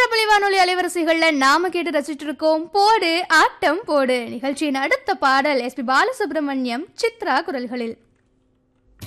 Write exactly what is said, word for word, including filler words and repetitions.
திருச்சிராப்பள்ளி வானொலி அலைவரிசைகள்ல நாம கேட்டு ரசிச்சிட்டு இருக்கோம் போடு ஆட்டம் போடு நிகழ்ச்சியின் அடுத்த பாடல் எஸ் பி பாலசுப்ரமணியம் சித்ரா குரல்களில்.